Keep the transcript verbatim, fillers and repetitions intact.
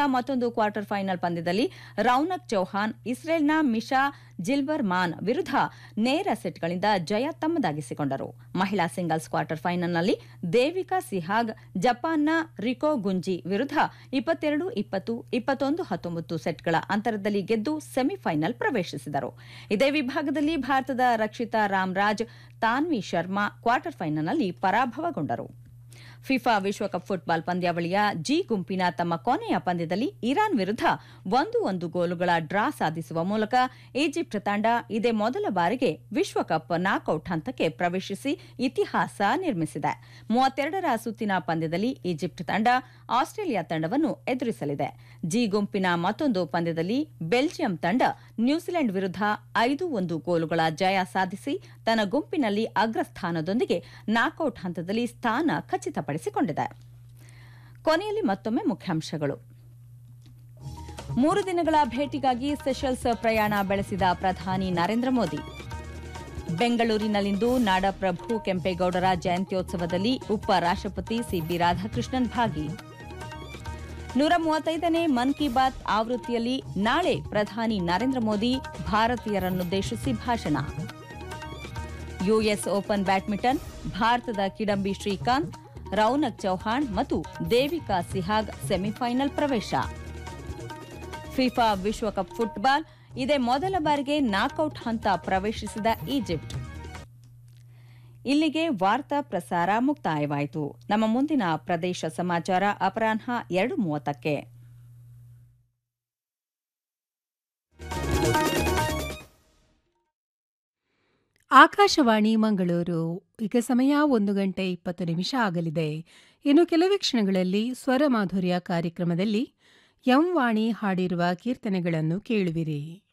ಮತ್ತೊಂದು quarter final ಪಂದ್ಯದಲ್ಲಿ Raunak Chauhan ಇಸ್ರೇಲ್ನ Misha ಜಿಲ್ಬರ್ ಮಾನ್ ವಿರುದ್ಧ ನೇರ ಸೆಟ್ಗಳಿಂದ ಜಯ ತಮ್ಮದಾಗಿಸಿಕೊಂಡರು. ಮಹಿಳಾ ಸಿಂಗಲ್ಸ್ ಕ್ವಾರ್ಟರ್ ಫೈನಲ್ನಲ್ಲಿ ದೇವಿಕಾ ಸಿಹಾಗ್ ಜಪಾನ್ನ ರಿಕೋ ಗುಂಜಿ ವಿರುದ್ಧ ಇಪ್ಪತ್ತೆರಡು ಇಪ್ಪತ್ತು ಇಪ್ಪತ್ತೊಂದು ಹತ್ತೊಂಬತ್ತು ಸೆಟ್ಗಳ ಅಂತರದಲ್ಲಿ ಗೆದ್ದು ಸೆಮಿಫೈನಲ್ ಪ್ರವೇಶಿಸಿದರು. ಇದೇ ವಿಭಾಗದಲ್ಲಿ ಭಾರತದ ರಕ್ಷಿತಾ ರಾಮ್ರಾಜ್ ತಾನ್ವಿ ಶರ್ಮಾ ಕ್ವಾರ್ಟರ್ ಫೈನಲ್ನಲ್ಲಿ ಪರಾಭವಗೊಂಡರು. ಫಿಫಾ ವಿಶ್ವಕಪ್ ಫುಟ್ಬಾಲ್ ಪಂದ್ಯಾವಳಿಯ ಜಿ ಗುಂಪಿನ ತಮ್ಮ ಕೊನೆಯ ಪಂದ್ಯದಲ್ಲಿ ಇರಾನ್ ವಿರುದ್ಧ ಒಂದು ಒಂದು ಗೋಲುಗಳ ಡ್ರಾ ಸಾಧಿಸುವ ಮೂಲಕ ಈಜಿಪ್ಟ್ ತಂಡ ಇದೇ ಮೊದಲ ಬಾರಿಗೆ ವಿಶ್ವಕಪ್ ನಾಕೌಟ್ ಹಂತಕ್ಕೆ ಪ್ರವೇಶಿಸಿ ಇತಿಹಾಸ ನಿರ್ಮಿಸಿದೆ. ಮೂವತ್ತೆರಡರ ಸುತ್ತಿನ ಪಂದ್ಯದಲ್ಲಿ ಈಜಿಪ್ಟ್ ತಂಡ ಆಸ್ಟ್ರೇಲಿಯಾ ತಂಡವನ್ನು ಎದುರಿಸಲಿದೆ. ಜಿ ಗುಂಪಿನ ಮತ್ತೊಂದು ಪಂದ್ಯದಲ್ಲಿ ಬೆಲ್ಜಿಯಂ ತಂಡ ನ್ಯೂಜಿಲೆಂಡ್ ವಿರುದ್ಧ ಐದು ಒಂದು ಗೋಲುಗಳ ಜಯ ಸಾಧಿಸಿ ತನ್ನ ಗುಂಪಿನಲ್ಲಿ ಅಗ್ರಸ್ಥಾನದೊಂದಿಗೆ ನಾಕೌಟ್ ಹಂತದಲ್ಲಿ ಸ್ಥಾನ ಖಚಿತಪಡಿಸಿಕೊಂಡಿದೆ. ಕೊನೆಯಲ್ಲಿ ಮತ್ತೊಮ್ಮೆ ಮುಖ್ಯಾಂಶಗಳು. ಮೂರು ದಿನಗಳ ಭೇಟಿಗಾಗಿ ಸೆಷಲ್ಸ್ ಪ್ರಯಾಣ ಬೆಳೆಸಿದ ಪ್ರಧಾನಿ ನರೇಂದ್ರ ಮೋದಿ. ಬೆಂಗಳೂರಿನಲ್ಲಿಂದು ನಾಡಪ್ರಭು ಕೆಂಪೇಗೌಡರ ಜಯಂತ್ಯೋತ್ಸವದಲ್ಲಿ ಉಪರಾಷ್ಟಪತಿ ಸಿಬಿ ರಾಧಾಕೃಷ್ಣನ್ ಭಾಗಿ. ನೂರ ಮೂವತ್ತೈದನೇ ಮನ್ ಕಿ ಬಾತ್ ಆವೃತ್ತಿಯಲ್ಲಿ ನಾಳೆ ಪ್ರಧಾನಿ ನರೇಂದ್ರ ಮೋದಿ ಭಾರತೀಯರನ್ನುದ್ದೇಶಿಸಿ ಭಾಷಣ. ಯುಎಸ್ ಓಪನ್ ಬ್ಯಾಡ್ಮಿಂಟನ್, ಭಾರತದ ಕಿಡಂಬಿ ಶ್ರೀಕಾಂತ್, ರೌನಕ್ ಚೌಹಾಣ್ ಮತ್ತು ದೇವಿಕಾ ಸಿಹಾಗ್ ಸೆಮಿಫೈನಲ್ ಪ್ರವೇಶ. ಫಿಫಾ ವಿಶ್ವಕಪ್ ಫುಟ್ಬಾಲ್ ಇದೇ ಮೊದಲ ಬಾರಿಗೆ ನಾಕೌಟ್ ಹಂತ ಪ್ರವೇಶಿಸಿದ ಈಜಿಪ್ಟ್. ಇಲ್ಲಿಗೆ ವಾರ್ತಾ ಪ್ರಸಾರ ಮುಕ್ತಾಯವಾಯಿತು. ನಮ್ಮ ಮುಂದಿನ ಪ್ರದೇಶ ಸಮಾಚಾರ ಅಪರಾಹ್ನ ಎರಡು ಮೂವತ್ತಕ್ಕೆ. ಆಕಾಶವಾಣಿ ಮಂಗಳೂರು. ಈಗ ಸಮಯ ಒಂದು ಗಂಟೆ ಇಪ್ಪತ್ತು ನಿಮಿಷ ಆಗಲಿದೆ. ಇನ್ನು ಕೆಲವೇ ಕ್ಷಣಗಳಲ್ಲಿ ಸ್ವರ ಮಾಧುರ್ಯ ಕಾರ್ಯಕ್ರಮದಲ್ಲಿ ಎಂ ವಾಣಿ ಹಾಡಿರುವ ಕೀರ್ತನೆಗಳನ್ನು ಕೇಳುವಿರಿ.